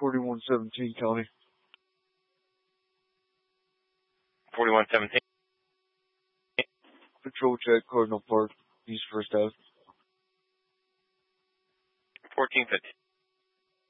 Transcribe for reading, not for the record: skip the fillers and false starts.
4117 County. 4117. Patrol check, Cardinal Park, East First Ave. 1450.